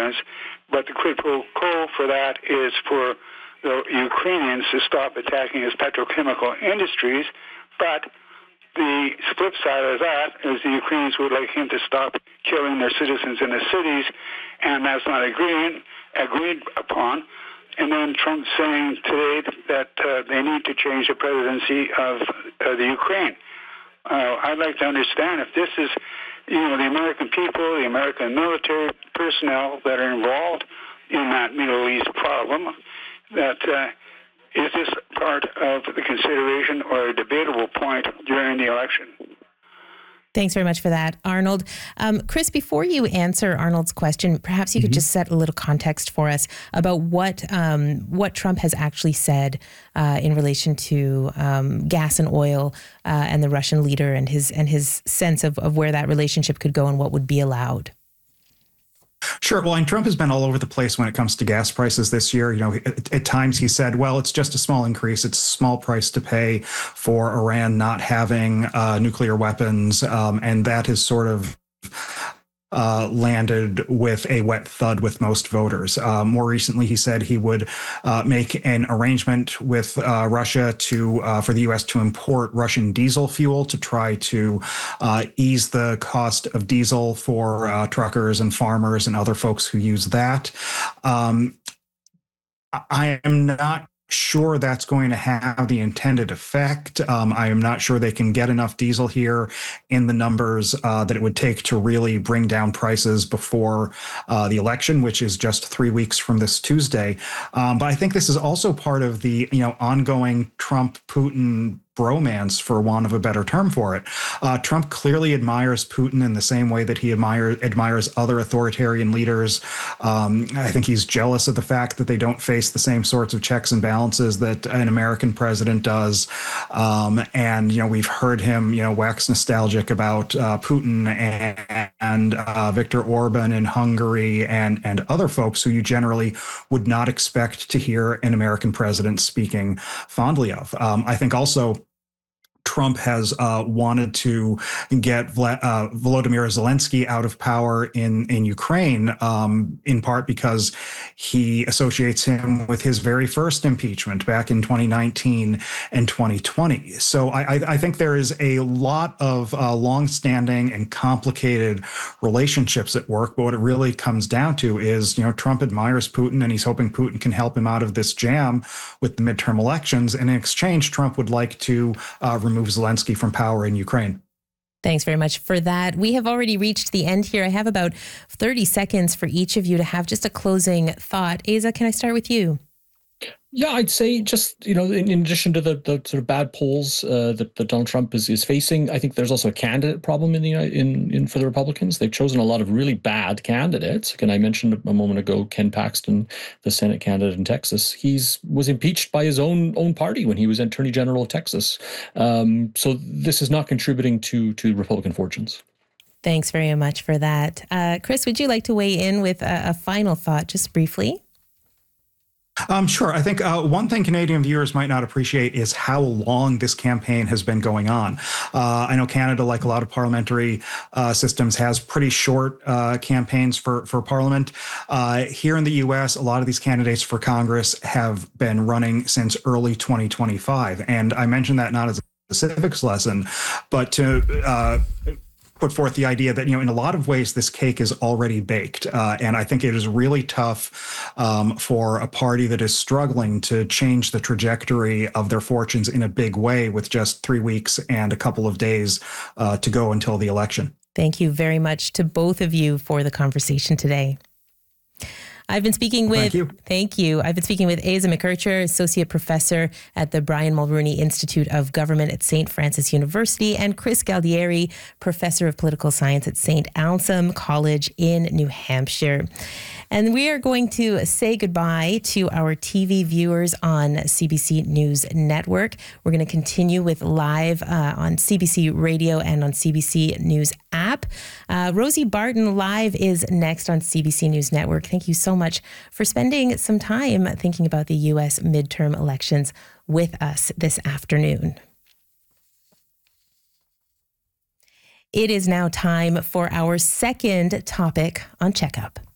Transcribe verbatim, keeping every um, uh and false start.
sanctions, but the quid pro quo for that is for the Ukrainians to stop attacking his petrochemical industries. But the flip side of that is the Ukrainians would like him to stop killing their citizens in the cities, and that's not agreed, agreed upon. And then Trump saying today that uh, they need to change the presidency of uh, the Ukraine. Uh, I'd like to understand if this is, you know, the American people, the American military personnel that are involved in that Middle East problem, that uh, is this part of the consideration or a debatable point during the election? Thanks very much for that, Arnold. Um, Chris, before you answer Arnold's question, perhaps you mm-hmm. could just set a little context for us about what um, what Trump has actually said uh, in relation to um, gas and oil uh, and the Russian leader and his and his sense of, of where that relationship could go and what would be allowed. Sure. Well, and Trump has been all over the place when it comes to gas prices this year. You know, at, at times he said, well, it's just a small increase. It's a small price to pay for Iran not having uh, nuclear weapons. Um, and that has sort of uh, landed with a wet thud with most voters. Uh, more recently, he said he would uh, make an arrangement with uh, Russia to uh, for the U S to import Russian diesel fuel to try to uh, ease the cost of diesel for uh, truckers and farmers and other folks who use that. Um, I am not sure that's going to have the intended effect. Um, I am not sure they can get enough diesel here in the numbers uh, that it would take to really bring down prices before uh, the election, which is just three weeks from this Tuesday. Um, but I think this is also part of the, you know, ongoing Trump-Putin bromance, for want of a better term for it. Uh, Trump clearly admires Putin in the same way that he admire, admires other authoritarian leaders. Um, I think he's jealous of the fact that they don't face the same sorts of checks and balances that an American president does. Um, and, you know, we've heard him, you know, wax nostalgic about uh, Putin and, and uh, Viktor Orban in Hungary and, and other folks who you generally would not expect to hear an American president speaking fondly of. Um, I think also Trump has uh, wanted to get Vla- uh, Volodymyr Zelensky out of power in, in Ukraine, um, in part because he associates him with his very first impeachment back in twenty nineteen and twenty twenty. So I, I, I think there is a lot of uh, longstanding and complicated relationships at work. But what it really comes down to is, you know, Trump admires Putin and he's hoping Putin can help him out of this jam with the midterm elections. And in exchange, Trump would like to uh, remove Zelensky from power in Ukraine. Thanks very much for that. We have already reached the end here. I have about thirty seconds for each of you to have just a closing thought. Asa, can I start with you? Yeah, I'd say just, you know, in, in addition to the, the sort of bad polls uh, that, that Donald Trump is, is facing, I think there's also a candidate problem in the in, in for the Republicans. They've chosen a lot of really bad candidates. And I mentioned a moment ago Ken Paxton, the Senate candidate in Texas. He's was impeached by his own own party when he was Attorney General of Texas. Um, so this is not contributing to to Republican fortunes. Thanks very much for that. Uh, Chris, would you like to weigh in with a, a final thought, just briefly? Um, sure. I think uh, one thing Canadian viewers might not appreciate is how long this campaign has been going on. Uh, I know Canada, like a lot of parliamentary uh, systems, has pretty short uh, campaigns for, for Parliament. Uh, here in the U S, a lot of these candidates for Congress have been running since early twenty twenty-five. And I mentioned that not as a civics lesson, but to uh, put forth the idea that, you know, in a lot of ways, this cake is already baked. Uh, and I think it is really tough um, for a party that is struggling to change the trajectory of their fortunes in a big way with just three weeks and a couple of days uh, to go until the election. Thank you very much to both of you for the conversation today. I've been speaking with, thank you. thank you. I've been speaking with Asa McKercher, Associate Professor at the Brian Mulroney Institute of Government at Saint Francis University, and Chris Galdieri, Professor of Political Science at Saint Anselm College in New Hampshire. And we are going to say goodbye to our T V viewers on C B C News Network. We're going to continue with live uh, on C B C Radio and on C B C News app. Uh, Rosie Barton Live is next on C B C News Network. Thank you so much for spending some time thinking about the U S midterm elections with us this afternoon. It is now time for our second topic on Checkup.